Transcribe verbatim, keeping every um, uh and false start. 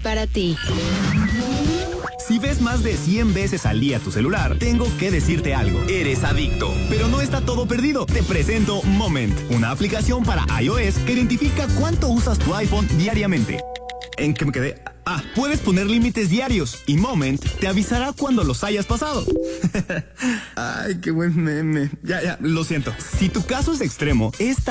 para ti. Si ves más de cien veces al día tu celular, tengo que decirte algo. Eres adicto. Pero no está todo perdido. Te presento Moment, una aplicación para iOS que identifica cuánto usas tu iPhone diariamente. ¿En qué me quedé? Ah, puedes poner límites diarios y Moment te avisará cuando los hayas pasado. Ay, qué buen meme. Ya, ya, lo siento. Si tu caso es extremo, esta